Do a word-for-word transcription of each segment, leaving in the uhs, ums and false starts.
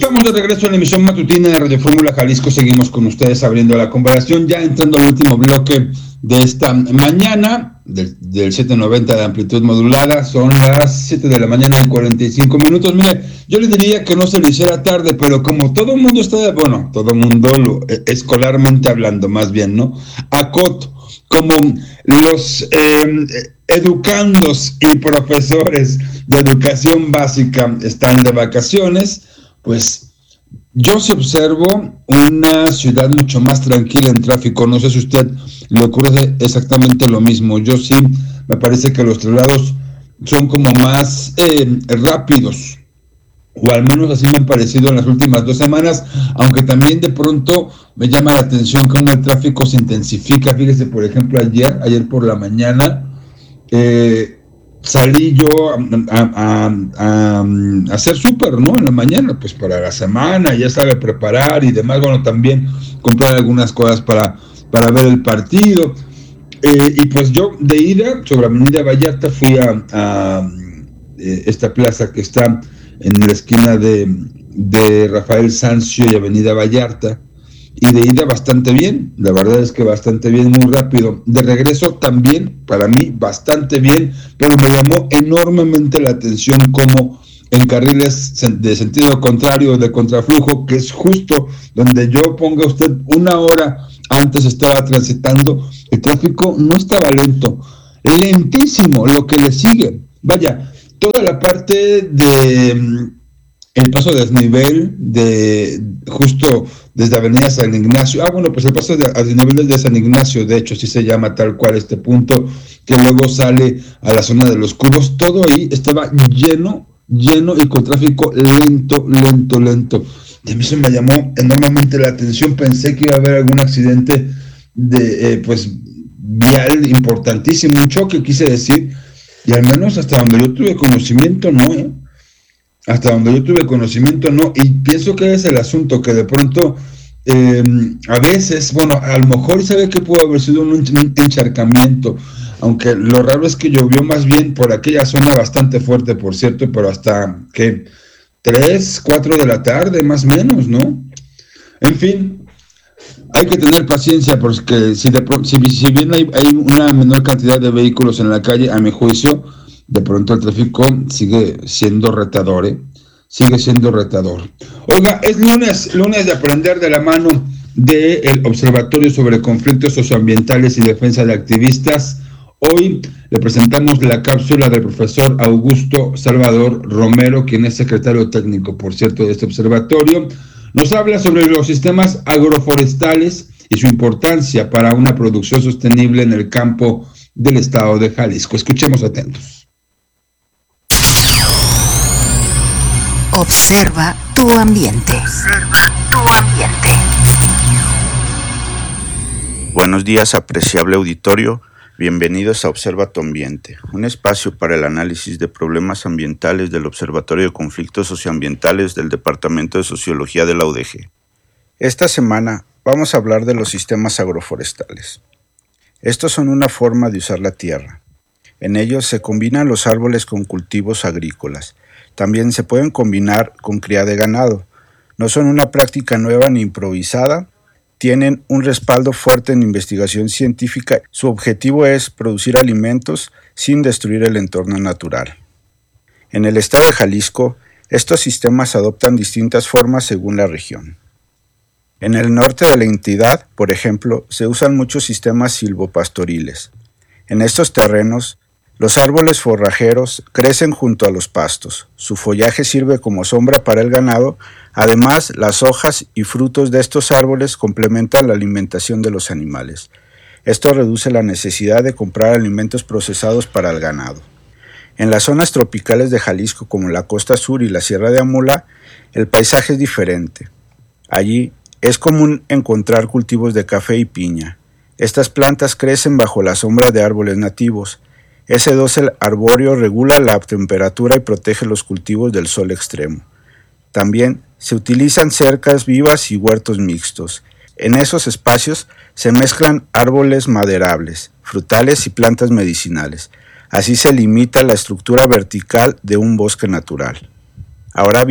Estamos de regreso en la emisión matutina de Radio Fórmula Jalisco. Seguimos con ustedes abriendo la conversación, ya entrando al último bloque de esta mañana, del, del setecientos noventa de amplitud modulada. Son las siete de la mañana y cuarenta y cinco minutos. Mire, yo le diría que no se le hiciera tarde, pero como todo el mundo está, bueno, todo el mundo, lo, escolarmente hablando más bien, ¿no? Acoto, como los eh, educandos y profesores de educación básica están de vacaciones, pues yo sí observo una ciudad mucho más tranquila en tráfico. No sé si a usted le ocurre exactamente lo mismo. Yo sí, me parece que los traslados son como más eh, rápidos, o al menos así me han parecido en las últimas dos semanas, aunque también de pronto me llama la atención cómo el tráfico se intensifica. Fíjese, por ejemplo, ayer, ayer por la mañana, eh, salí yo a, a, a, a hacer súper, ¿no? En la mañana, pues para la semana, ya sabe, preparar y demás. Bueno, también comprar algunas cosas para, para ver el partido. Eh, y pues yo de ida, sobre Avenida Vallarta, fui a, a eh, esta plaza que está en la esquina de, de Rafael Sanzio y Avenida Vallarta. Y de ida bastante bien, la verdad es que bastante bien, muy rápido. De regreso también, para mí, bastante bien, pero me llamó enormemente la atención cómo en carriles de sentido contrario, de contraflujo, que es justo donde yo ponga usted una hora antes estaba transitando, el tráfico no estaba lento, lentísimo, lo que le sigue. Vaya, toda la parte de el paso de desnivel de justo desde Avenida San Ignacio, ah bueno, pues el paso de, a desnivel de San Ignacio, de hecho así se llama tal cual este punto, que luego sale a la zona de los Cubos, todo ahí estaba lleno, lleno y con tráfico lento, lento, lento. Y a mí eso me llamó enormemente la atención. Pensé que iba a haber algún accidente de, eh, pues, vial importantísimo, un choque, quise decir, y al menos hasta donde yo tuve conocimiento, no, ¿eh? Hasta donde yo tuve conocimiento, no, y pienso que es el asunto, que de pronto, eh, a veces, bueno, a lo mejor sabe que pudo haber sido un encharcamiento, aunque lo raro es que llovió más bien por aquella zona bastante fuerte, por cierto, pero hasta, que tres, cuatro de la tarde, más o menos, ¿no? En fin, hay que tener paciencia, porque si, de, si, si bien hay, hay una menor cantidad de vehículos en la calle, a mi juicio, de pronto el tráfico sigue siendo retador, ¿eh? Sigue siendo retador. Oiga, es lunes, lunes de aprender de la mano del Observatorio sobre Conflictos Socioambientales y Defensa de Activistas. Hoy le presentamos la cápsula del profesor Augusto Salvador Romero, quien es secretario técnico, por cierto, de este observatorio. Nos habla sobre los sistemas agroforestales y su importancia para una producción sostenible en el campo del estado de Jalisco. Escuchemos atentos. Observa tu ambiente. Observa tu ambiente. Buenos días, apreciable auditorio. Bienvenidos a Observa tu ambiente, un espacio para el análisis de problemas ambientales del Observatorio de Conflictos Socioambientales del Departamento de Sociología de la U D G. Esta semana vamos a hablar de los sistemas agroforestales. Estos son una forma de usar la tierra. En ellos se combinan los árboles con cultivos agrícolas. También se pueden combinar con cría de ganado. No son una práctica nueva ni improvisada. Tienen un respaldo fuerte en investigación científica. Su objetivo es producir alimentos sin destruir el entorno natural. En el estado de Jalisco, estos sistemas adoptan distintas formas según la región. En el norte de la entidad, por ejemplo, se usan muchos sistemas silvopastoriles. En estos terrenos, los árboles forrajeros crecen junto a los pastos. Su follaje sirve como sombra para el ganado. Además, las hojas y frutos de estos árboles complementan la alimentación de los animales. Esto reduce la necesidad de comprar alimentos procesados para el ganado. En las zonas tropicales de Jalisco, como la costa sur y la Sierra de Amula, el paisaje es diferente. Allí es común encontrar cultivos de café y piña. Estas plantas crecen bajo la sombra de árboles nativos. Ese dosel arbóreo regula la temperatura y protege los cultivos del sol extremo. También se utilizan cercas vivas y huertos mixtos. En esos espacios se mezclan árboles maderables, frutales y plantas medicinales. Así se limita la estructura vertical de un bosque natural. Ahora bien,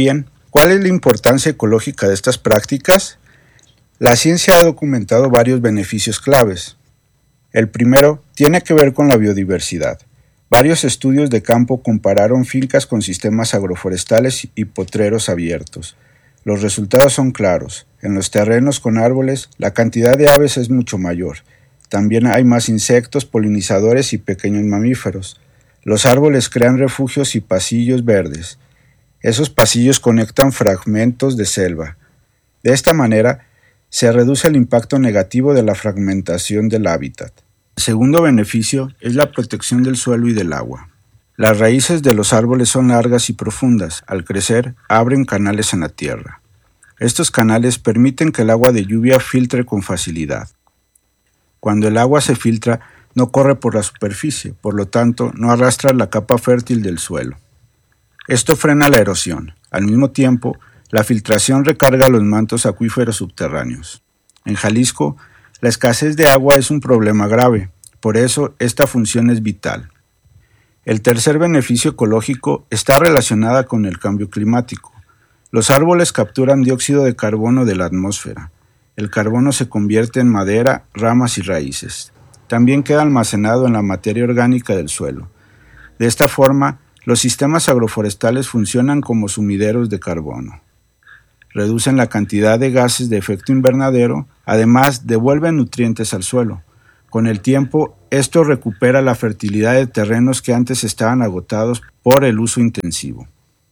¿Cuál es la importancia ecológica de estas prácticas? La ciencia ha documentado varios beneficios claves. El primero tiene que ver con la biodiversidad. Varios estudios de campo compararon fincas con sistemas agroforestales y potreros abiertos. Los resultados son claros. En los terrenos con árboles, la cantidad de aves es mucho mayor. También hay más insectos, polinizadores y pequeños mamíferos. Los árboles crean refugios y pasillos verdes. Esos pasillos conectan fragmentos de selva. De esta manera, se reduce el impacto negativo de la fragmentación del hábitat. El segundo beneficio es la protección del suelo y del agua. Las raíces de los árboles son largas y profundas. Al crecer, abren canales en la tierra. Estos canales permiten que el agua de lluvia filtre con facilidad. Cuando el agua se filtra, no corre por la superficie, por lo tanto, no arrastra la capa fértil del suelo. Esto frena la erosión. Al mismo tiempo, la filtración recarga los mantos acuíferos subterráneos. En Jalisco, la escasez de agua es un problema grave, por eso esta función es vital. El tercer beneficio ecológico está relacionado con el cambio climático. Los árboles capturan dióxido de carbono de la atmósfera. El carbono se convierte en madera, ramas y raíces. También queda almacenado en la materia orgánica del suelo. De esta forma, los sistemas agroforestales funcionan como sumideros de carbono. Reducen la cantidad de gases de efecto invernadero, además devuelven nutrientes al suelo. Con el tiempo, esto recupera la fertilidad de terrenos que antes estaban agotados por el uso intensivo.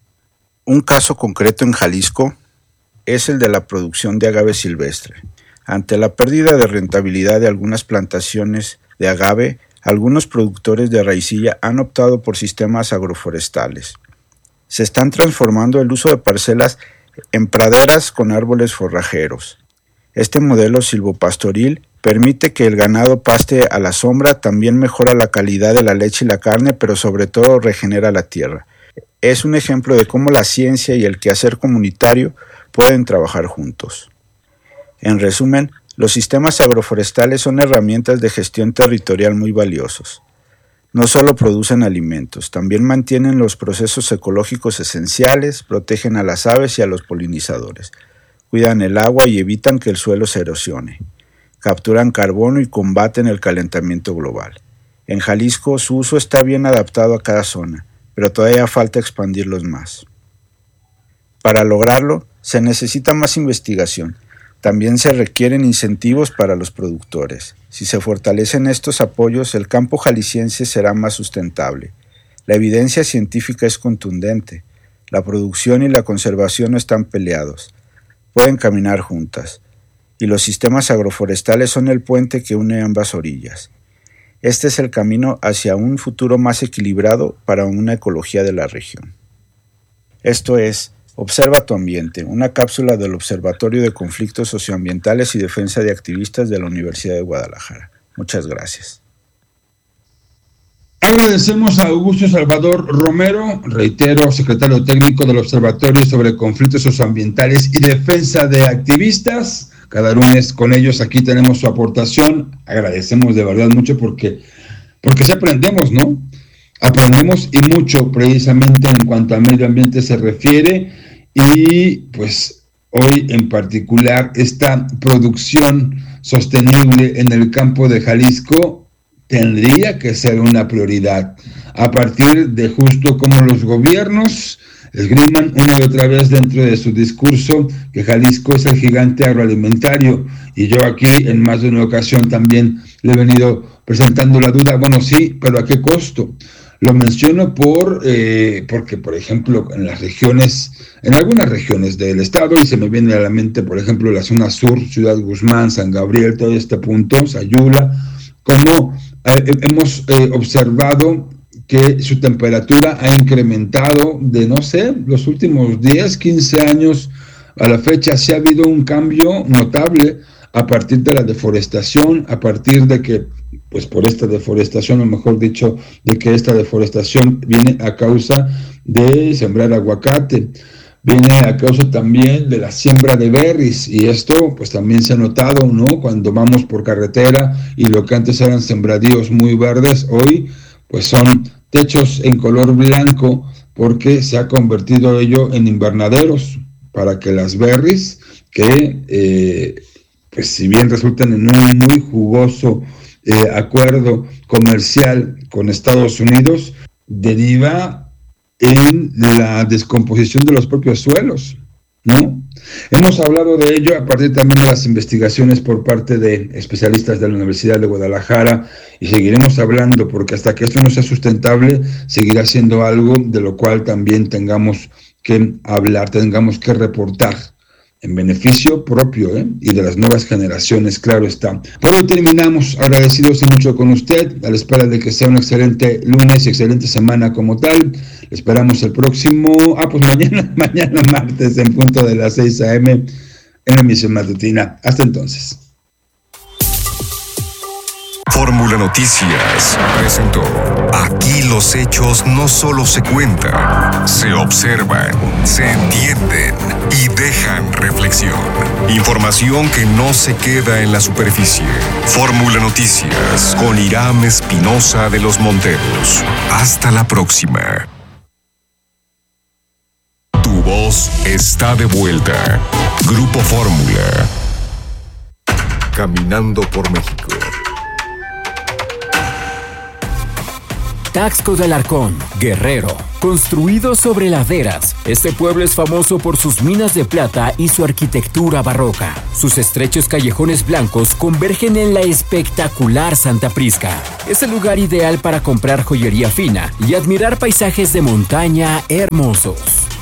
Un caso concreto en Jalisco es el de la producción de agave silvestre. Ante la pérdida de rentabilidad de algunas plantaciones de agave, algunos productores de raicilla han optado por sistemas agroforestales. Se están transformando el uso de parcelas en praderas con árboles forrajeros. Este modelo silvopastoril permite que el ganado paste a la sombra, también mejora la calidad de la leche y la carne, pero sobre todo regenera la tierra. Es un ejemplo de cómo la ciencia y el quehacer comunitario pueden trabajar juntos. En resumen, los sistemas agroforestales son herramientas de gestión territorial muy valiosos. No solo producen alimentos, también mantienen los procesos ecológicos esenciales, protegen a las aves y a los polinizadores, cuidan el agua y evitan que el suelo se erosione, capturan carbono y combaten el calentamiento global. En Jalisco su uso está bien adaptado a cada zona, pero todavía falta expandirlos más. Para lograrlo, se necesita más investigación. También se requieren incentivos para los productores. Si se fortalecen estos apoyos, el campo jalisciense será más sustentable. La evidencia científica es contundente. La producción y la conservación no están peleados. Pueden caminar juntas. Y los sistemas agroforestales son el puente que une ambas orillas. Este es el camino hacia un futuro más equilibrado para una ecología de la región. Esto es Observa tu ambiente, una cápsula del Observatorio de Conflictos Socioambientales y Defensa de Activistas de la Universidad de Guadalajara. Muchas gracias. Agradecemos a Augusto Salvador Romero, reitero, secretario técnico del Observatorio sobre Conflictos Socioambientales y Defensa de Activistas. Cada lunes con ellos aquí tenemos su aportación. Agradecemos de verdad mucho porque, porque sí aprendemos, ¿no? Aprendemos y mucho precisamente en cuanto al medio ambiente se refiere. Y pues hoy en particular esta producción sostenible en el campo de Jalisco tendría que ser una prioridad a partir de justo como los gobiernos esgriman una y otra vez dentro de su discurso que Jalisco es el gigante agroalimentario, y yo aquí en más de una ocasión también le he venido presentando la duda, bueno sí, pero ¿a qué costo? Lo menciono por eh, porque, por ejemplo, en las regiones, en algunas regiones del estado, y se me viene a la mente, por ejemplo, la zona sur, Ciudad Guzmán, San Gabriel, todo este punto, Sayula, como eh, hemos eh, observado que su temperatura ha incrementado de, no sé, los últimos diez, quince años a la fecha, sí ha habido un cambio notable a partir de la deforestación, a partir de que, pues por esta deforestación, o mejor dicho, de que esta deforestación viene a causa de sembrar aguacate, viene a causa también de la siembra de berries, y esto pues también se ha notado, ¿no? Cuando vamos por carretera y lo que antes eran sembradíos muy verdes, hoy pues son techos en color blanco porque se ha convertido ello en invernaderos. para que las berries, que eh, pues si bien resultan en un muy jugoso eh, acuerdo comercial con Estados Unidos, deriva en la descomposición de los propios suelos, ¿no? Hemos hablado de ello a partir también de las investigaciones por parte de especialistas de la Universidad de Guadalajara, y seguiremos hablando porque hasta que esto no sea sustentable, seguirá siendo algo de lo cual también tengamos que hablar, tengamos que reportar, en beneficio propio ¿eh? y de las nuevas generaciones, claro está. Por hoy terminamos, agradecidos y mucho con usted, a la espera de que sea un excelente lunes y excelente semana como tal. Le esperamos el próximo, ah pues mañana, mañana martes en punto de las seis a.m. en la emisión matutina. Hasta entonces. Fórmula Noticias presentó. Aquí los hechos no solo se cuentan, se observan, se entienden y dejan reflexión. Información que no se queda en la superficie. Fórmula Noticias con Irán Espinosa de los Monteros. Hasta la próxima. Tu voz está de vuelta. Grupo Fórmula. Caminando por México. Taxco de Alarcón, Guerrero. Construido sobre laderas, este pueblo es famoso por sus minas de plata y su arquitectura barroca. Sus estrechos callejones blancos convergen en la espectacular Santa Prisca. Es el lugar ideal para comprar joyería fina y admirar paisajes de montaña hermosos.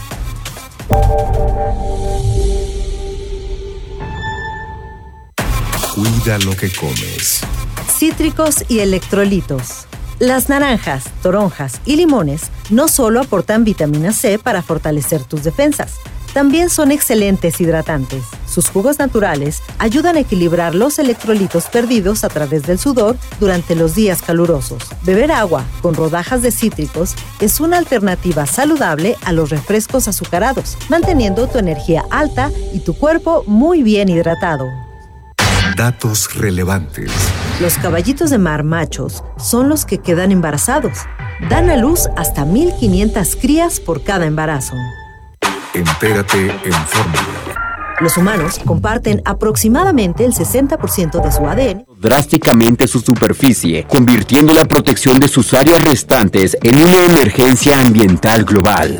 Cuida lo que comes. Cítricos y electrolitos. Las naranjas, toronjas y limones no solo aportan vitamina C para fortalecer tus defensas, también son excelentes hidratantes. Sus jugos naturales ayudan a equilibrar los electrolitos perdidos a través del sudor durante los días calurosos. Beber agua con rodajas de cítricos es una alternativa saludable a los refrescos azucarados, manteniendo tu energía alta y tu cuerpo muy bien hidratado. Datos relevantes. Los caballitos de mar machos son los que quedan embarazados. Dan a luz hasta mil quinientas crías por cada embarazo. Entérate en Fórmula. Los humanos comparten aproximadamente el sesenta por ciento de su A D N. Drásticamente su superficie, convirtiendo la protección de sus áreas restantes en una emergencia ambiental global.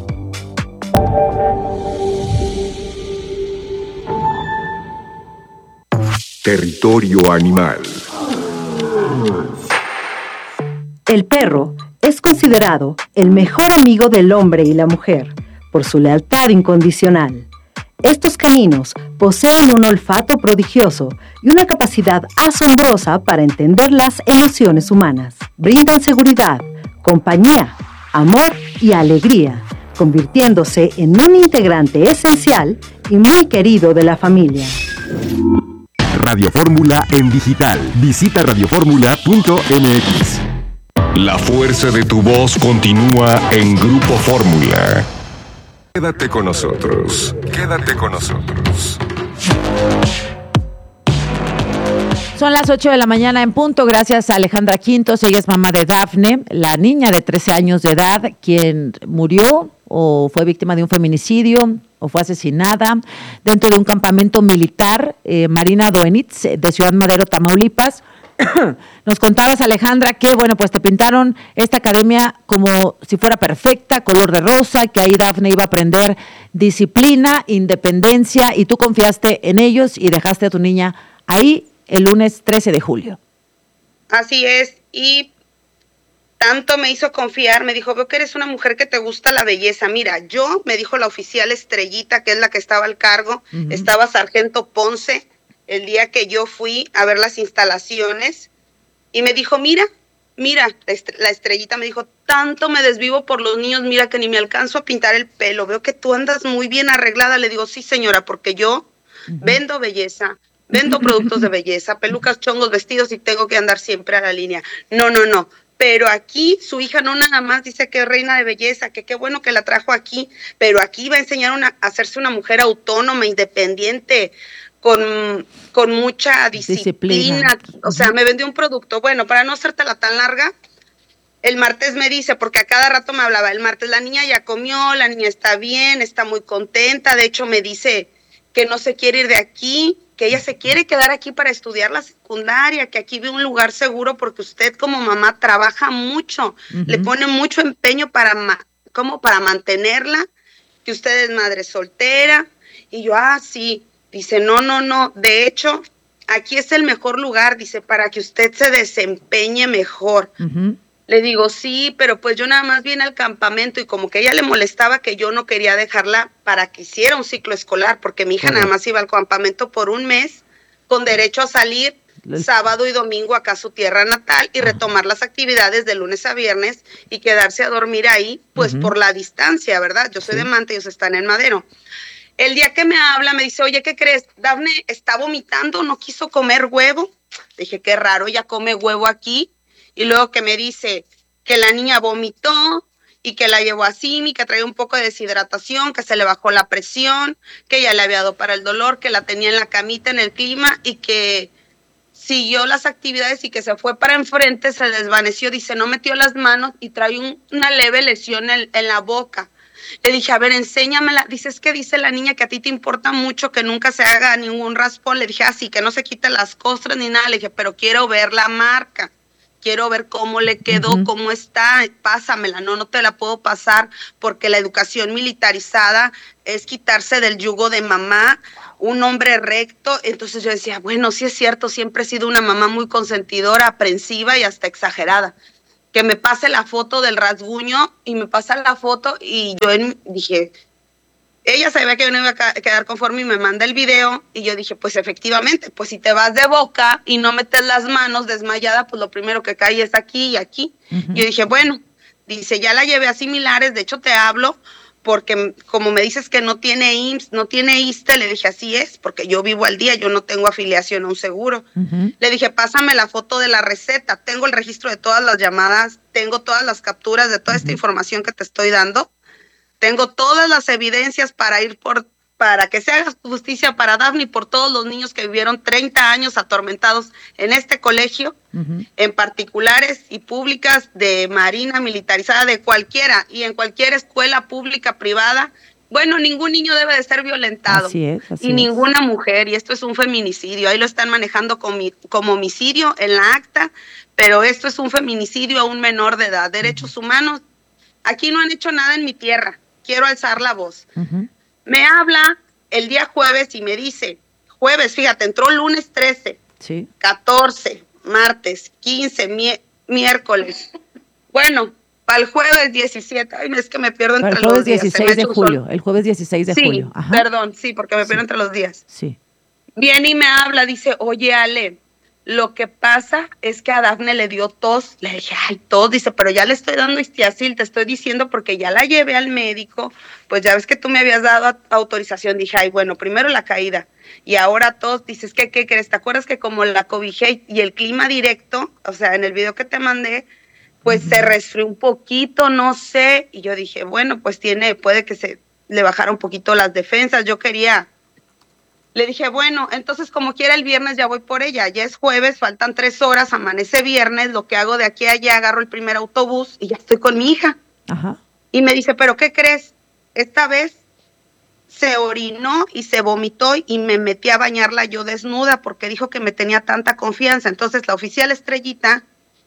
Territorio animal. El perro es considerado el mejor amigo del hombre y la mujer por su lealtad incondicional. Estos caninos poseen un olfato prodigioso y una capacidad asombrosa para entender las emociones humanas. Brindan seguridad, compañía, amor y alegría, convirtiéndose en un integrante esencial y muy querido de la familia. Radio Fórmula en digital. Visita radio fórmula punto m x. La fuerza de tu voz continúa en Grupo Fórmula. Quédate con nosotros. Quédate con nosotros. Son las ocho de la mañana en punto. Gracias a Alejandra Quintos. Ella es mamá de Dafne, la niña de trece años de edad, quien murió o fue víctima de un feminicidio o fue asesinada dentro de un campamento militar, eh, Marina Doenitz, de Ciudad Madero, Tamaulipas. Nos contabas, Alejandra, que bueno, pues te pintaron esta academia como si fuera perfecta, color de rosa, que ahí Dafne iba a aprender disciplina, independencia, y tú confiaste en ellos y dejaste a tu niña ahí el lunes trece de julio. Así es, y tanto me hizo confiar, me dijo, veo que eres una mujer que te gusta la belleza. Mira, yo, me dijo la oficial Estrellita, que es la que estaba al cargo, uh-huh. Estaba Sargento Ponce, el día que yo fui a ver las instalaciones, y me dijo, mira, mira, la Estrellita me dijo, tanto me desvivo por los niños, mira que ni me alcanzo a pintar el pelo, veo que tú andas muy bien arreglada. Le digo, sí señora, porque yo uh-huh. vendo belleza, vendo productos de belleza, pelucas, chongos, vestidos, y tengo que andar siempre a la línea. No, no, no. Pero aquí su hija no nada más dice que es reina de belleza, que qué bueno que la trajo aquí, pero aquí va a enseñar una, a hacerse una mujer autónoma, independiente, con, con mucha disciplina. disciplina. O sea, me vendió un producto. Bueno, para no hacértela tan larga, El martes me dice, porque a cada rato me hablaba, el martes la niña ya comió, la niña está bien, está muy contenta, de hecho me dice que no se quiere ir de aquí, que ella se quiere quedar aquí para estudiar la secundaria, que aquí ve un lugar seguro porque usted como mamá trabaja mucho, uh-huh. le pone mucho empeño para, ma- como para mantenerla, que usted es madre soltera, y yo, ah, sí, dice, no, no, no, de hecho, aquí es el mejor lugar, dice, para que usted se desempeñe mejor. Uh-huh. Le digo, sí, pero pues yo nada más vine al campamento y como que a ella le molestaba que yo no quería dejarla para que hiciera un ciclo escolar, porque mi hija uh-huh. nada más iba al campamento por un mes con derecho a salir el sábado y domingo acá a su tierra natal y uh-huh. retomar las actividades de lunes a viernes y quedarse a dormir ahí, pues uh-huh. por la distancia, ¿verdad? Yo soy sí. de Manta, ellos están en Madero. El día que me habla me dice, oye, ¿qué crees? Dafne está vomitando, no quiso comer huevo. Dije, qué raro, ella come huevo aquí. Y luego que me dice que la niña vomitó y que la llevó a Simi, que traía un poco de deshidratación, que se le bajó la presión, que ella le había dado para el dolor, que la tenía en la camita en el clima y que siguió las actividades y que se fue para enfrente, se desvaneció, dice, no metió las manos y trae un, una leve lesión en, en la boca. Le dije, a ver, enséñamela. Dice, es que dice la niña que a ti te importa mucho que nunca se haga ningún raspón. Le dije, así, ah, que no se quite las costras ni nada. Le dije, pero quiero ver la marca. Quiero ver cómo le quedó, uh-huh. cómo está, pásamela. No, no te la puedo pasar porque la educación militarizada es quitarse del yugo de mamá, un hombre recto. Entonces yo decía, bueno, sí es cierto, siempre he sido una mamá muy consentidora, aprensiva y hasta exagerada. Que me pase la foto del rasguño y me pasa la foto y yo en, dije... Ella sabía que yo no iba a quedar conforme y me manda el video y yo dije, pues efectivamente, pues si te vas de boca y no metes las manos desmayada, pues lo primero que cae es aquí y aquí. Uh-huh. Yo dije, bueno, dice, ya la llevé a similares, de hecho te hablo porque como me dices que no tiene I M S S, no tiene I S S S T E, le dije, así es, porque yo vivo al día, yo no tengo afiliación a un seguro. Uh-huh. Le dije, pásame la foto de la receta, tengo el registro de todas las llamadas, tengo todas las capturas de toda uh-huh. esta información que te estoy dando. Tengo todas las evidencias para ir por, para que se haga justicia para Dafne y por todos los niños que vivieron treinta años atormentados en este colegio, uh-huh. en particulares y públicas, de marina militarizada, de cualquiera, y en cualquier escuela pública, privada. Bueno, ningún niño debe de ser violentado. Así es, así y es. ninguna mujer, y esto es un feminicidio. Ahí lo están manejando como, como homicidio en la acta, pero esto es un feminicidio a un menor de edad. Derechos uh-huh. humanos, aquí no han hecho nada en mi tierra. Quiero alzar la voz. Uh-huh. Me habla el día jueves y me dice, jueves, fíjate, entró lunes trece, sí. catorce, martes, quince, mi- miércoles. Bueno, para el jueves diecisiete, ay, es que me pierdo entre para el jueves los días. dieciséis de julio, el jueves dieciséis de sí, julio. Ajá. Perdón, sí, porque me pierdo sí. entre los días. Sí. Viene y me habla, dice, oye, Ale, lo que pasa es que a Dafne le dio tos. Le dije, ay, tos. Dice, pero ya le estoy dando Histiazil, te estoy diciendo porque ya la llevé al médico. Pues ya ves que tú me habías dado autorización. Dije, ay, bueno, primero la caída y ahora tos. Dices, ¿qué, qué crees? ¿Te acuerdas que como la cobijé y el clima directo, o sea, en el video que te mandé, pues uh-huh. se resfrió un poquito, no sé? Y yo dije, bueno, pues tiene, puede que se le bajara un poquito las defensas. Yo quería... Le dije, bueno, entonces como quiera el viernes ya voy por ella, ya es jueves, faltan tres horas, amanece viernes, lo que hago de aquí a allá, agarro el primer autobús y ya estoy con mi hija. Ajá. Y me dice, ¿pero qué crees? Esta vez se orinó y se vomitó y me metí a bañarla yo desnuda porque dijo que me tenía tanta confianza. Entonces la oficial Estrellita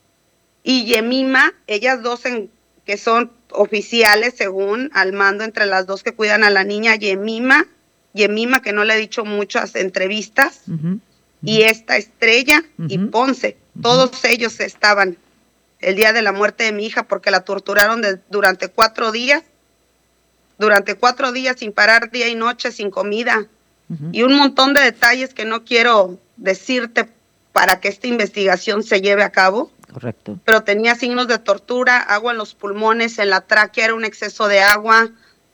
y Yemima, ellas dos en, que son oficiales según al mando entre las dos que cuidan a la niña, Yemima, Yemima, que no le he dicho muchas entrevistas, uh-huh, uh-huh. y esta Estrella uh-huh. y Ponce, uh-huh. todos ellos estaban el día de la muerte de mi hija porque la torturaron de, durante cuatro días, durante cuatro días sin parar día y noche, sin comida, uh-huh. y un montón de detalles que no quiero decirte para que esta investigación se lleve a cabo. Correcto. Pero tenía signos de tortura, agua en los pulmones, en la tráquea era un exceso de agua,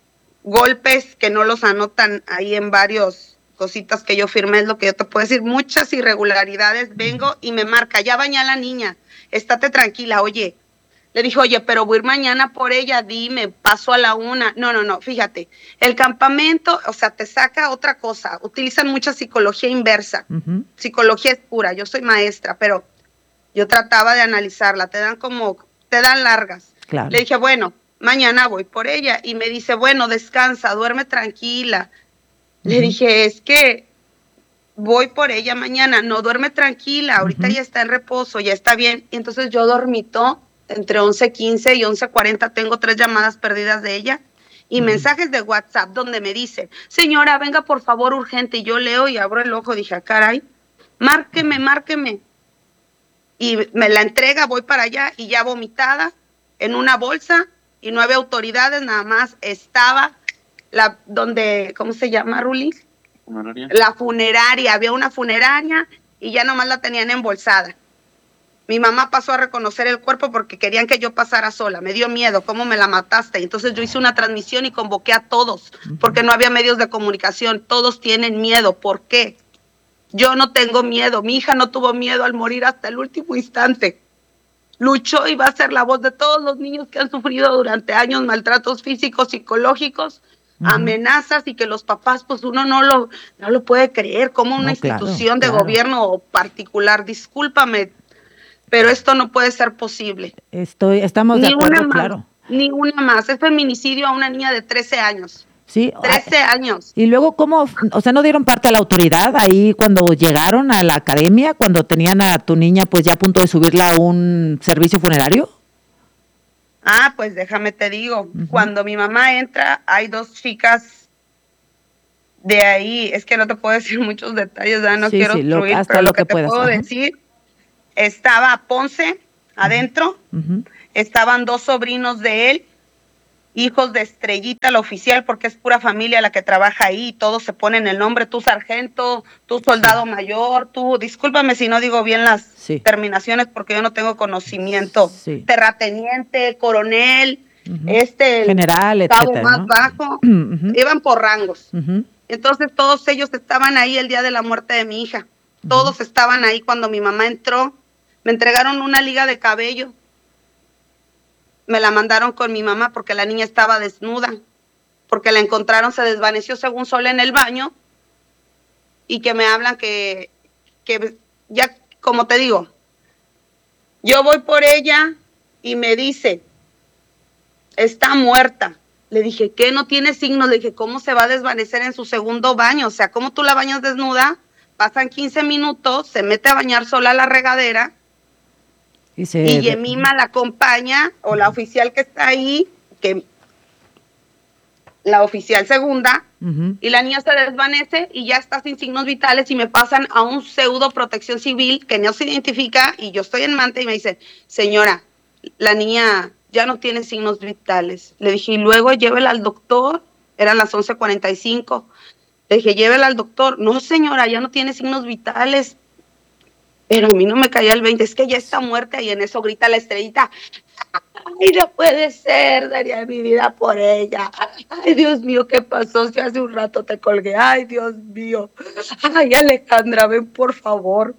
golpes que no los anotan ahí en varios cositas que yo firmé, es lo que yo te puedo decir, muchas irregularidades. Vengo y me marca, ya bañé a la niña, estate tranquila. Oye, le dije, oye, pero voy a ir mañana por ella, dime, paso a la una. No, no, no, fíjate, el campamento, o sea, te saca otra cosa, utilizan mucha psicología inversa, uh-huh. psicología es pura, yo soy maestra, pero yo trataba de analizarla, te dan como te dan largas. Claro. Le dije, bueno, mañana voy por ella. Y me dice, bueno, descansa, duerme tranquila. Uh-huh. Le dije, es que voy por ella mañana. No, duerme tranquila, ahorita uh-huh. ya está en reposo, ya está bien. Y entonces yo dormito entre once quince y once cuarenta. Tengo tres llamadas perdidas de ella. Y uh-huh. mensajes de WhatsApp donde me dice, señora, venga por favor urgente. Y yo leo y abro el ojo, dije, ah, caray, márqueme, márqueme. Y me la entrega, voy para allá y ya vomitada en una bolsa y no había autoridades, nada más estaba la, donde, ¿cómo se llama, Ruli? ¿Funeraria? La funeraria, había una funeraria y ya nomás la tenían embolsada. Mi mamá pasó a reconocer el cuerpo porque querían que yo pasara sola. Me dio miedo, ¿cómo me la mataste? Entonces yo hice una transmisión y convoqué a todos, porque no había medios de comunicación. Todos tienen miedo. ¿Por qué? Yo no tengo miedo. Mi hija no tuvo miedo al morir hasta el último instante. Luchó y va a ser la voz de todos los niños que han sufrido durante años maltratos físicos, psicológicos, uh-huh. amenazas, y que los papás, pues uno no lo, no lo puede creer, como una no, institución claro, de claro. gobierno particular. Discúlpame, pero esto no puede ser posible. Estoy, estamos de ni acuerdo, una claro. Más, ni una más. Es feminicidio a una niña de trece años. Sí. trece años. Y luego, ¿cómo? O sea, ¿no dieron parte a la autoridad ahí cuando llegaron a la academia, cuando tenían a tu niña pues ya a punto de subirla a un servicio funerario? Ah, pues déjame te digo, uh-huh. cuando mi mamá entra, hay dos chicas de ahí, es que no te puedo decir muchos detalles, ¿verdad? No sí, quiero sí, obstruir, lo, hasta pero lo, lo que, que te puedas, puedo ajá. decir, estaba Ponce adentro, uh-huh. estaban dos sobrinos de él, hijos de Estrellita, la oficial, porque es pura familia la que trabaja ahí, todos se ponen el nombre, tú sargento, tú soldado sí. mayor, tú, discúlpame si no digo bien las sí. terminaciones porque yo no tengo conocimiento, sí. terrateniente, coronel, uh-huh. este, general, el cabo etcétera, más ¿no? bajo, uh-huh. iban por rangos. Uh-huh. Entonces todos ellos estaban ahí el día de la muerte de mi hija, uh-huh. todos estaban ahí cuando mi mamá entró, me entregaron una liga de cabello. Me la mandaron con mi mamá porque la niña estaba desnuda, porque la encontraron, se desvaneció según sola en el baño, y que me hablan que, que ya, como te digo, yo voy por ella y me dice, está muerta. Le dije, ¿qué? No tiene signos. Le dije, ¿cómo se va a desvanecer en su segundo baño? O sea, ¿cómo tú la bañas desnuda? Pasan quince minutos, se mete a bañar sola a la regadera, Y, se... y Yemima la acompaña, o la oficial que está ahí, que la oficial segunda, uh-huh. y la niña se desvanece y ya está sin signos vitales, y me pasan a un pseudo protección civil que no se identifica, y yo estoy en Manta y me dice, señora, la niña ya no tiene signos vitales. Le dije, y luego llévela al doctor, eran las once cuarenta y cinco, le dije, llévela al doctor. No, señora, ya no tiene signos vitales. Pero a mí no me caía el veinte, es que ya está muerta, y en eso grita la Estrellita, ay, no puede ser, daría mi vida por ella. Ay, Dios mío, ¿qué pasó? Si hace un rato te colgué, ay, Dios mío. Ay, Alejandra, ven por favor,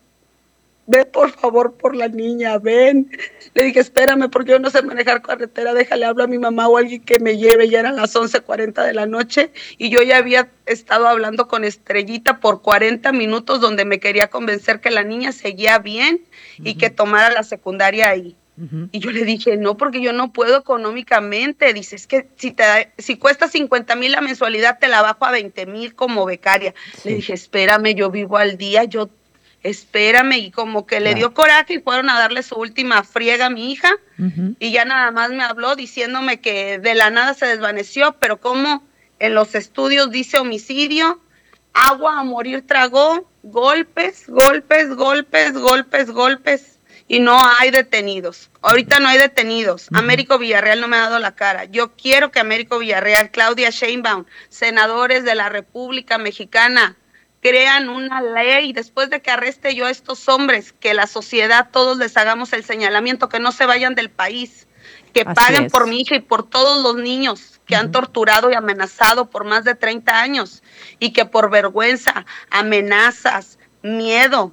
ven por favor por la niña, ven. Le dije, espérame, porque yo no sé manejar carretera, déjale, hablo a mi mamá o a alguien que me lleve. Ya eran las once cuarenta de la noche, y yo ya había estado hablando con Estrellita por cuarenta minutos, donde me quería convencer que la niña seguía bien uh-huh. y que tomara la secundaria ahí. Uh-huh. Y yo le dije, no, porque yo no puedo económicamente. Dice, es que si, te da, si cuesta cincuenta mil la mensualidad, te la bajo a veinte mil como becaria. Sí. Le dije, espérame, yo vivo al día, yo espérame, y como que le dio coraje y fueron a darle su última friega a mi hija, uh-huh. y ya nada más me habló diciéndome que de la nada se desvaneció, pero como en los estudios dice homicidio, agua a morir tragó, golpes, golpes, golpes, golpes, golpes, y no hay detenidos. Ahorita no hay detenidos. Uh-huh. Américo Villarreal no me ha dado la cara. Yo quiero que Américo Villarreal, Claudia Sheinbaum, senadores de la República Mexicana, crean una ley después de que arreste yo a estos hombres, que la sociedad todos les hagamos el señalamiento, que no se vayan del país, que Así paguen es. por mi hija y por todos los niños que uh-huh. han torturado y amenazado por más de treinta años, y que por vergüenza, amenazas, miedo,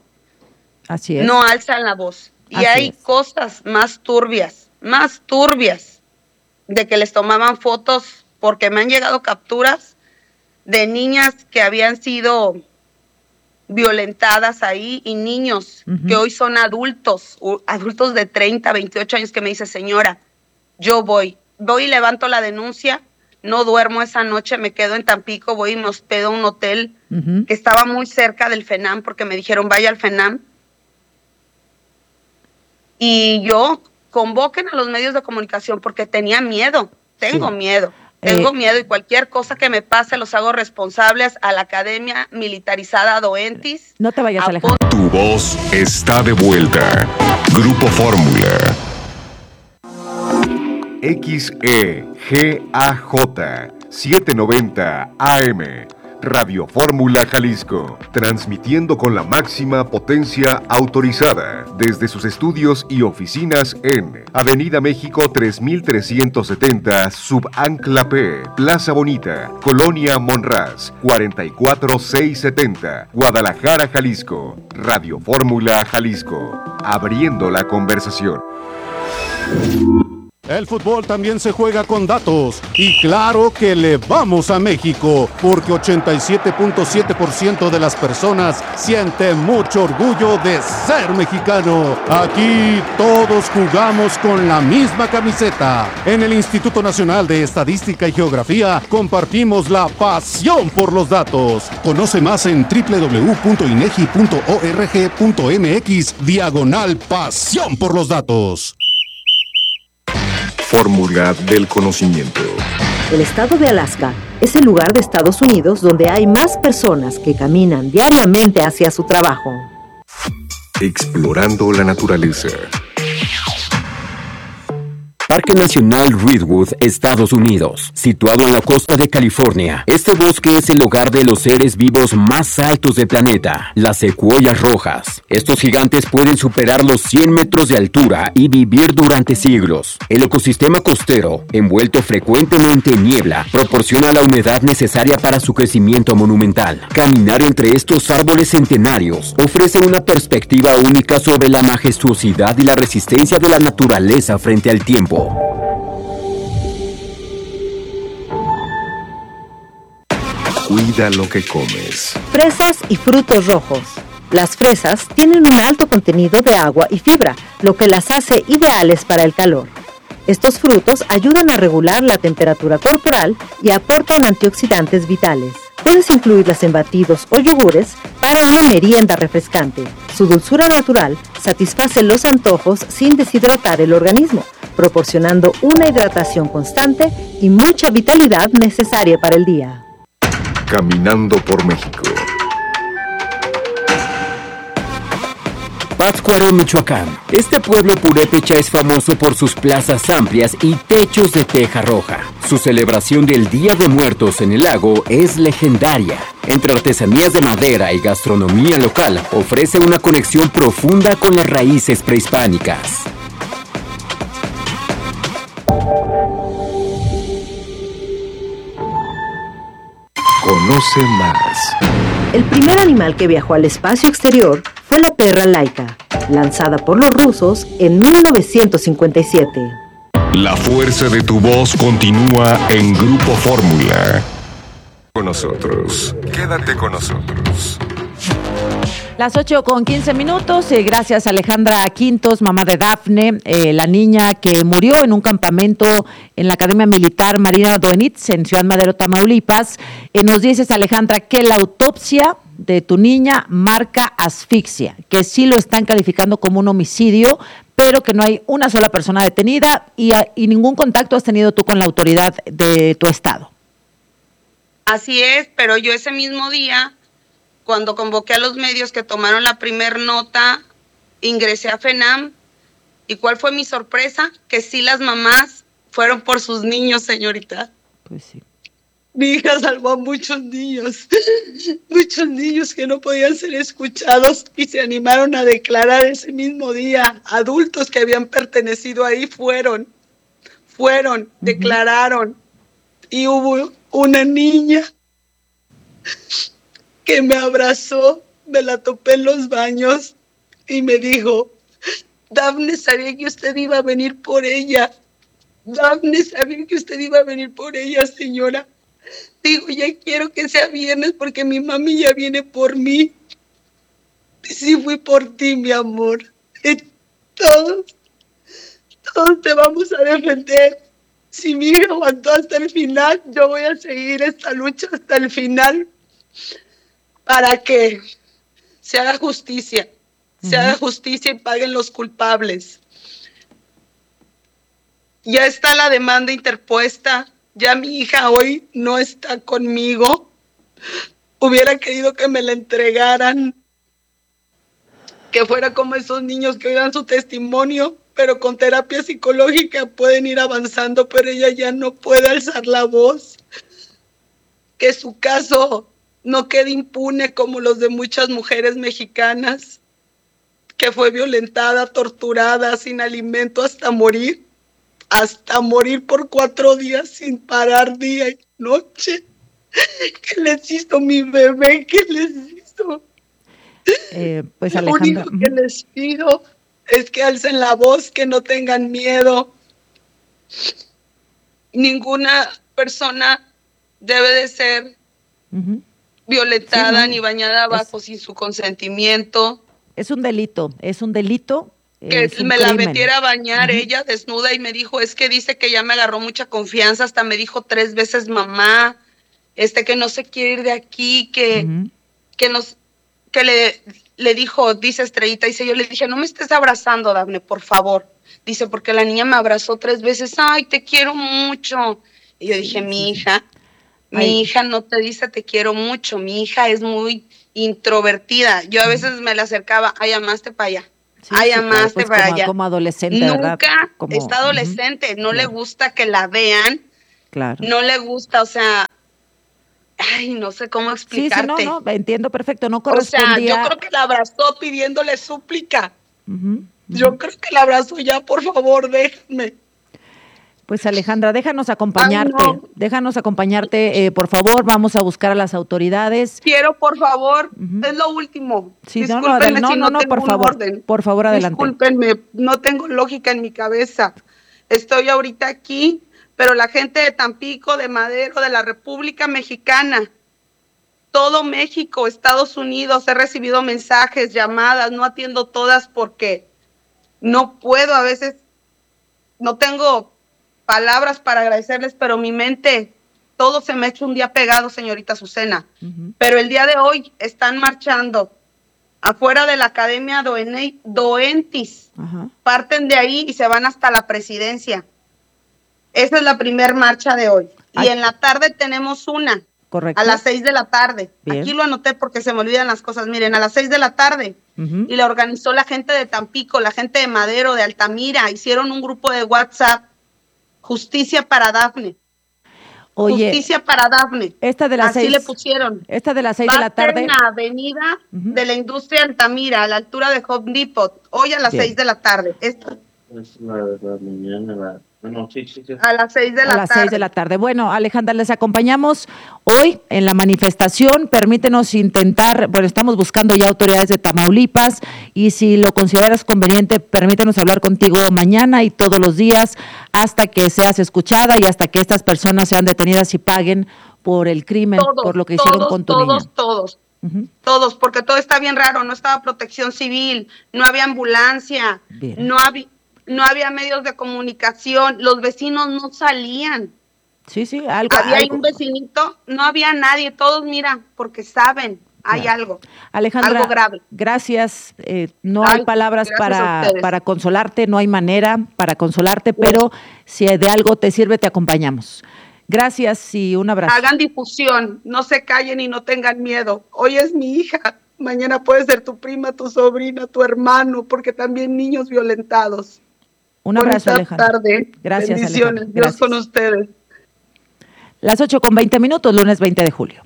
Así es. no alzan la voz. Y Así hay es. cosas más turbias, más turbias, de que les tomaban fotos, porque me han llegado capturas de niñas que habían sido violentadas ahí y niños uh-huh. que hoy son adultos, adultos de treinta, veintiocho años que me dice, señora, yo voy, voy y levanto la denuncia, no duermo esa noche, me quedo en Tampico, voy y me hospedo a un hotel uh-huh. que estaba muy cerca del FENAM porque me dijeron vaya al FENAM. Y yo, convoquen a los medios de comunicación porque tenía miedo, tengo sí. miedo. Tengo eh, miedo y cualquier cosa que me pase los hago responsables a la Academia Militarizada Doentis. No te vayas, Alejandra. Tu voz está de vuelta. Grupo Fórmula. X E G A J setecientos noventa A M. Radio Fórmula Jalisco, transmitiendo con la máxima potencia autorizada desde sus estudios y oficinas en Avenida México tres mil trescientos setenta, Subancla P, Plaza Bonita, Colonia Monraz, cuarenta y cuatro mil seiscientos setenta, Guadalajara, Jalisco. Radio Fórmula Jalisco, abriendo la conversación. El fútbol también se juega con datos y claro que le vamos a México porque ochenta y siete punto siete por ciento de las personas sienten mucho orgullo de ser mexicano. Aquí todos jugamos con la misma camiseta. En el Instituto Nacional de Estadística y Geografía compartimos la pasión por los datos. Conoce más en doble u doble u doble u punto inegi punto org punto mx diagonal pasión por los datos. Fórmula del conocimiento. El estado de Alaska es el lugar de Estados Unidos donde hay más personas que caminan diariamente hacia su trabajo. Explorando la naturaleza. Parque Nacional Redwood, Estados Unidos. Situado en la costa de California, este bosque es el hogar de los seres vivos más altos del planeta, las secuoyas rojas. Estos gigantes pueden superar los cien metros de altura y vivir durante siglos. El ecosistema costero, envuelto frecuentemente en niebla, proporciona la humedad necesaria para su crecimiento monumental. Caminar entre estos árboles centenarios ofrece una perspectiva única sobre la majestuosidad y la resistencia de la naturaleza frente al tiempo. Cuida lo que comes. Fresas y frutos rojos. Las fresas tienen un alto contenido de agua y fibra, lo que las hace ideales para el calor. Estos frutos ayudan a regular la temperatura corporal y aportan antioxidantes vitales. Puedes incluirlas en batidos o yogures para una merienda refrescante. Su dulzura natural satisface los antojos sin deshidratar el organismo, proporcionando una hidratación constante y mucha vitalidad necesaria para el día. Caminando por México. Pátzcuaro, Michoacán. Este pueblo purépecha es famoso por sus plazas amplias y techos de teja roja. Su celebración del Día de Muertos en el lago es legendaria. Entre artesanías de madera y gastronomía local, ofrece una conexión profunda con las raíces prehispánicas. Conoce más. El primer animal que viajó al espacio exterior fue la perra Laika, lanzada por los rusos en mil novecientos cincuenta y siete. La fuerza de tu voz continúa en Grupo Fórmula. Con nosotros. Quédate con nosotros. Las ocho con quince minutos, eh, gracias Alejandra Quintos, mamá de Dafne, eh, la niña que murió en un campamento en la Academia Militar Marina Doenitz en Ciudad Madero, Tamaulipas. Eh, nos dices, Alejandra, que la autopsia de tu niña marca asfixia, que sí lo están calificando como un homicidio, pero que no hay una sola persona detenida y, y ningún contacto has tenido tú con la autoridad de tu estado. Así es, pero yo ese mismo día, cuando convoqué a los medios que tomaron la primer nota, ingresé a FENAM. ¿Y cuál fue mi sorpresa? Que sí, las mamás fueron por sus niños, señorita. Pues sí. Mi hija salvó a muchos niños, muchos niños que no podían ser escuchados y se animaron a declarar ese mismo día. Adultos que habían pertenecido ahí fueron, fueron, uh-huh. declararon. Y hubo una niña que me abrazó, me la topé en los baños y me dijo, Dafne, sabía que usted iba a venir por ella. Dafne, sabía que usted iba a venir por ella, señora. Digo, ya quiero que sea viernes porque mi mami ya viene por mí. Sí fui por ti, mi amor. Y todos, todos te vamos a defender. Si mi hija aguantó hasta el final, yo voy a seguir esta lucha hasta el final para que se haga justicia, uh-huh. se haga justicia y paguen los culpables. Ya está la demanda interpuesta, ya mi hija hoy no está conmigo. Hubiera querido que me la entregaran, que fuera como esos niños que oigan su testimonio, pero con terapia psicológica pueden ir avanzando, pero ella ya no puede alzar la voz. Que su caso no quede impune como los de muchas mujeres mexicanas, que fue violentada, torturada, sin alimento hasta morir, hasta morir por cuatro días sin parar día y noche. ¿Qué les hizo mi bebé? ¿Qué les hizo? Eh, pues Lo Alejandra, único que les pido es que alcen la voz, que no tengan miedo. Ninguna persona debe de ser uh-huh. violentada sí, ¿no? ni bañada abajo es, sin su consentimiento. Es un delito, es un delito. Que un me crimen. La metiera a bañar uh-huh. ella desnuda y me dijo, es que dice que ya me agarró mucha confianza, hasta me dijo tres veces mamá, este que no se quiere ir de aquí, que, uh-huh. que nos... que le, le dijo, dice Estrellita, dice, yo le dije, no me estés abrazando, Dafne, por favor. Dice, porque la niña me abrazó tres veces, ay, te quiero mucho. Y yo dije, sí, mi sí, hija, sí. mi ay. hija no te dice te quiero mucho, mi hija es muy introvertida. Yo a veces me la acercaba, ay, amaste para allá, sí, ay, sí, amaste pues para como, allá. Como adolescente, Nunca ¿verdad? Como, está adolescente, uh-huh. no claro. le gusta que la vean, claro. no le gusta, o sea... Ay, no sé cómo explicarte. Sí, sí, no, no, entiendo perfecto, no correspondía. O sea, yo creo que la abrazó pidiéndole súplica. Uh-huh, uh-huh. Yo creo que la abrazó ya, por favor, déjame. Pues Alejandra, déjanos acompañarte, Ay, no. déjanos acompañarte, eh, por favor, vamos a buscar a las autoridades. Quiero, por favor, uh-huh. es lo último. Sí, no, no, no, no, no, no por favor, orden. por favor, adelante. Discúlpenme, no tengo lógica en mi cabeza. Estoy ahorita aquí, pero la gente de Tampico, de Madero, de la República Mexicana, todo México, Estados Unidos, he recibido mensajes, llamadas, no atiendo todas porque no puedo, a veces no tengo palabras para agradecerles, pero mi mente, todo se me ha hecho un día pegado, señorita Azucena. Uh-huh. Pero el día de hoy están marchando afuera de la Academia Doene- Doentis, uh-huh. parten de ahí y se van hasta la presidencia. Esa es la primer marcha de hoy. Ay. Y en la tarde tenemos una. Correcto. A las seis de la tarde. Bien. Aquí lo anoté porque se me olvidan las cosas. Miren, a las seis de la tarde. Uh-huh. Y la organizó la gente de Tampico, la gente de Madero, de Altamira. Hicieron un grupo de WhatsApp. Justicia para Dafne. Oye, Justicia para Dafne. Esta de las Así seis, le pusieron. Esta de las seis de la tarde. En la avenida uh-huh. de la industria Altamira, a la altura de Home Depot. Hoy a las Bien. seis de la tarde. Esta. Es la de la mañana, la... Bueno, sí, sí, sí. A las seis de la tarde. A las seis de la tarde. Bueno, Alejandra, les acompañamos hoy en la manifestación. Permítenos intentar, bueno, estamos buscando ya autoridades de Tamaulipas y si lo consideras conveniente, permítenos hablar contigo mañana y todos los días hasta que seas escuchada y hasta que estas personas sean detenidas y paguen por el crimen, todos, por lo que todos, hicieron con tu todos, niña. Todos, todos. Uh-huh. Todos, porque todo está bien raro. No estaba protección civil, no había ambulancia, bien. no había... No había medios de comunicación, los vecinos no salían. Sí, sí, algo. Había algo. un vecinito, no había nadie, todos mira, porque saben, hay claro. algo. Alejandra, algo grave. Gracias. Eh, no Ay, hay palabras para, para consolarte, no hay manera para consolarte, sí. pero si de algo te sirve, te acompañamos. Gracias y un abrazo. Hagan difusión, no se callen y no tengan miedo. Hoy es mi hija, mañana puede ser tu prima, tu sobrina, tu hermano, porque también niños violentados. Un abrazo, Alejandra. Tarde. Gracias, Bendiciones. Alejandra. Gracias. Dios con ustedes. Las ocho con veinte minutos, lunes veinte de julio.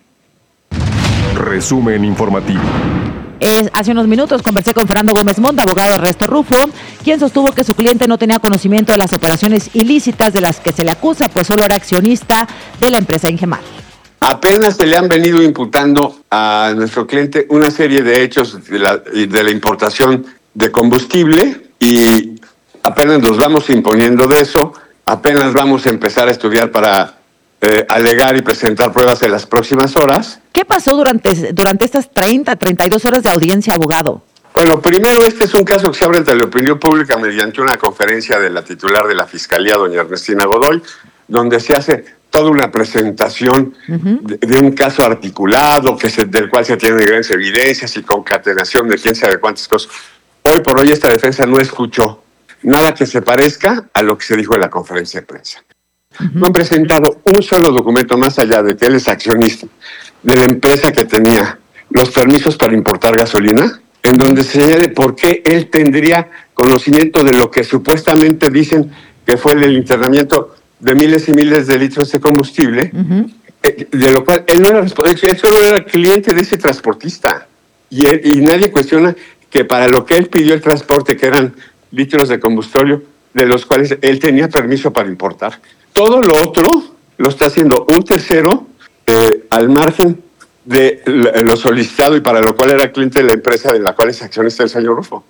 Resumen informativo. Eh, hace unos minutos conversé con Fernando Gómez Montt, abogado de Ernesto Rufo, quien sostuvo que su cliente no tenía conocimiento de las operaciones ilícitas de las que se le acusa, pues solo era accionista de la empresa Ingemar. Apenas se le han venido imputando a nuestro cliente una serie de hechos de la, de la importación de combustible y apenas nos vamos imponiendo de eso, apenas vamos a empezar a estudiar para eh, alegar y presentar pruebas en las próximas horas. ¿Qué pasó durante, durante estas treinta, treinta y dos horas de audiencia, abogado? Bueno, primero, este es un caso que se abre ante la opinión pública mediante una conferencia de la titular de la Fiscalía, doña Ernestina Godoy, donde se hace toda una presentación uh-huh. de, de un caso articulado, que se, del cual se tienen grandes evidencias y concatenación de quién sabe cuántas cosas. Hoy por hoy esta defensa no escuchó nada que se parezca a lo que se dijo en la conferencia de prensa. Uh-huh. No han presentado un solo documento más allá de que él es accionista de la empresa que tenía los permisos para importar gasolina, en donde se señale por qué él tendría conocimiento de lo que supuestamente dicen que fue el internamiento de miles y miles de litros de combustible, uh-huh. de lo cual él no era responsable, él solo era cliente de ese transportista. Y, él, y nadie cuestiona que para lo que él pidió el transporte, que eran litros de combustible, de los cuales él tenía permiso para importar. Todo lo otro lo está haciendo un tercero eh, al margen de lo solicitado y para lo cual era cliente de la empresa de la cual es accionista el señor Rufo.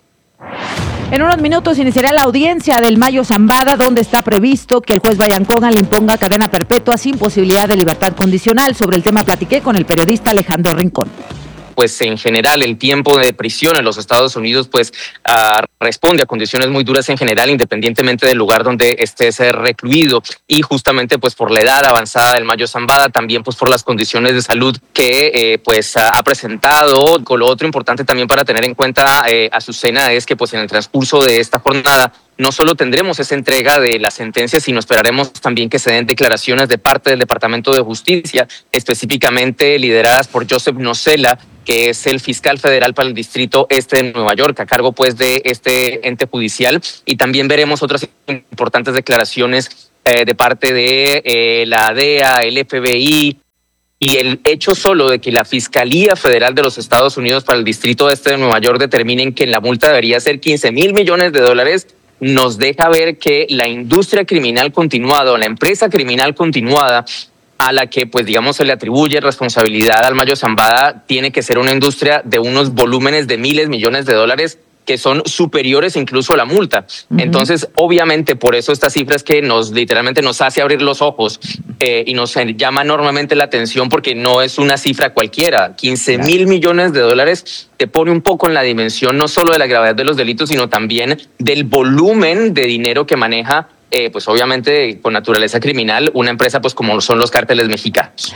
En unos minutos iniciará la audiencia del Mayo Zambada, donde está previsto que el juez Bayancoga le imponga cadena perpetua sin posibilidad de libertad condicional. Sobre el tema platiqué con el periodista Alejandro Rincón. Pues en general el tiempo de prisión en los Estados Unidos pues uh, responde a condiciones muy duras en general, independientemente del lugar donde estés recluido, y justamente pues por la edad avanzada del Mayo Zambada, también pues por las condiciones de salud que eh, pues uh, ha presentado. Con lo otro importante también para tener en cuenta, eh, Azucena, es que pues en el transcurso de esta jornada no solo tendremos esa entrega de la sentencia, sino esperaremos también que se den declaraciones de parte del Departamento de Justicia, específicamente lideradas por Joseph Nocella, que es el fiscal federal para el Distrito Este de Nueva York, a cargo pues de este ente judicial. Y también veremos otras importantes declaraciones eh, de parte de eh, la D E A, el F B I, y el hecho solo de que la Fiscalía Federal de los Estados Unidos para el Distrito Este de Nueva York determinen que la multa debería ser quince mil millones de dólares, nos deja ver que la industria criminal continuada o la empresa criminal continuada a la que, pues digamos, se le atribuye responsabilidad al Mayo Zambada, tiene que ser una industria de unos volúmenes de miles, millones de dólares que son superiores incluso a la multa. Uh-huh. Entonces, obviamente, por eso estas cifras que nos literalmente nos hace abrir los ojos eh, y nos llama enormemente la atención, porque no es una cifra cualquiera. quince mil millones de dólares te pone un poco en la dimensión no solo de la gravedad de los delitos, sino también del volumen de dinero que maneja, eh, pues obviamente con naturaleza criminal, una empresa pues como son los cárteles mexicanos.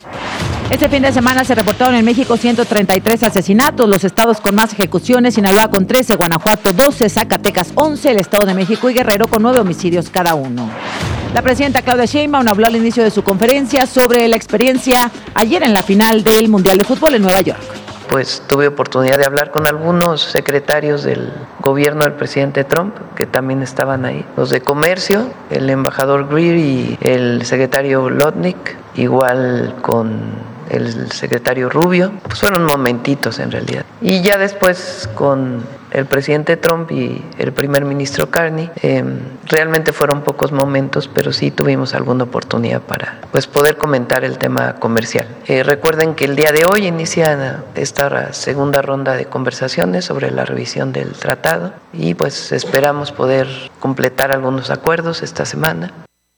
Este fin de semana se reportaron en México ciento treinta y tres asesinatos, los estados con más ejecuciones: Sinaloa con trece, Guanajuato doce, Zacatecas once, el Estado de México y Guerrero con nueve homicidios cada uno. La presidenta Claudia Sheinbaum habló al inicio de su conferencia sobre la experiencia ayer en la final del Mundial de Fútbol en Nueva York. Pues tuve oportunidad de hablar con algunos secretarios del gobierno del presidente Trump, que también estaban ahí, los de comercio, el embajador Greer y el secretario Lotnick, igual con el secretario Rubio. Pues fueron momentitos en realidad. Y ya después con el presidente Trump y el primer ministro Carney, eh, realmente fueron pocos momentos, pero sí tuvimos alguna oportunidad para pues poder comentar el tema comercial. Eh, recuerden que el día de hoy inicia esta segunda ronda de conversaciones sobre la revisión del tratado y pues esperamos poder completar algunos acuerdos esta semana.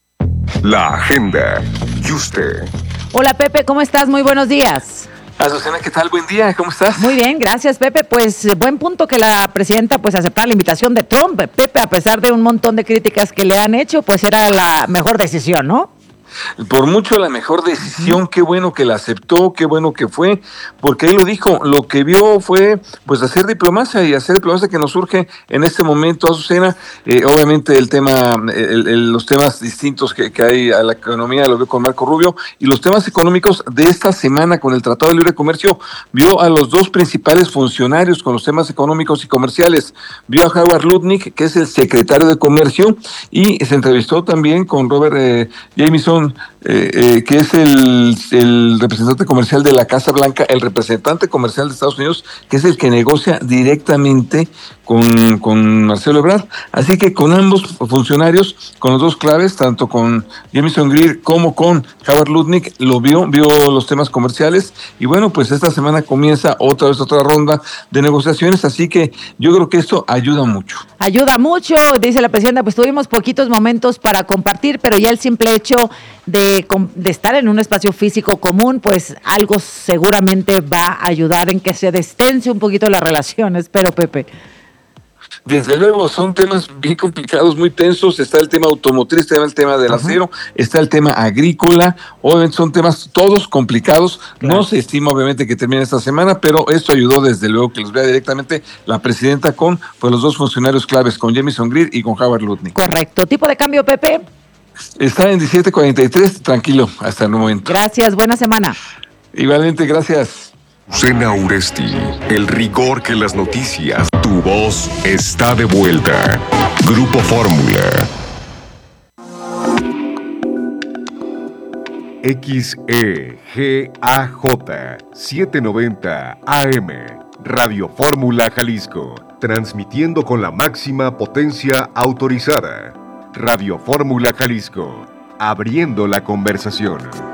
La agenda y usted. Hola Pepe, ¿cómo estás? Muy buenos días. Azucena, ¿qué tal? Buen día, ¿cómo estás? Muy bien, gracias Pepe. Pues buen punto que la presidenta pues aceptara la invitación de Trump. Pepe, a pesar de un montón de críticas que le han hecho, pues era la mejor decisión, ¿no? Por mucho la mejor decisión, qué bueno que la aceptó, qué bueno que fue, porque él lo dijo, lo que vio fue pues hacer diplomacia y hacer diplomacia que nos surge en este momento, Azucena. Eh, obviamente el tema, el, el, los temas distintos que, que hay a la economía lo vio con Marco Rubio, y los temas económicos de esta semana con el Tratado de Libre Comercio, vio a los dos principales funcionarios con los temas económicos y comerciales. Vio a Howard Lutnick, que es el secretario de Comercio, y se entrevistó también con Robert eh, Jameson, Eh, eh, que es el, el representante comercial de la Casa Blanca, el representante comercial de Estados Unidos, que es el que negocia directamente con, con Marcelo Ebrard. Así que con ambos funcionarios, con los dos claves, tanto con Jameson Greer como con Howard Lutnick, lo vio, vio los temas comerciales, y bueno, pues esta semana comienza otra vez otra ronda de negociaciones, así que yo creo que esto ayuda mucho. Ayuda mucho, dice la presidenta, pues tuvimos poquitos momentos para compartir, pero ya el simple hecho de, de estar en un espacio físico común, pues algo seguramente va a ayudar en que se destense un poquito las relaciones, pero Pepe. Desde luego, son temas bien complicados, muy tensos. Está el tema automotriz, está el tema del acero, está el tema agrícola. Obviamente son temas todos complicados. Claro. No se estima, obviamente, que termine esta semana, pero esto ayudó, desde luego, que los vea directamente la presidenta con pues, los dos funcionarios claves, con Jamieson Greer y con Howard Lutnick. Correcto. ¿Tipo de cambio, Pepe? Está en diecisiete cuarenta y tres, tranquilo, hasta el momento. Gracias, buena semana. Igualmente, gracias. Azucena Uresti, el rigor que las noticias. Tu voz está de vuelta. Grupo Fórmula. X E G A J setecientos noventa A M. Radio Fórmula Jalisco. Transmitiendo con la máxima potencia autorizada. Radio Fórmula Jalisco. Abriendo la conversación.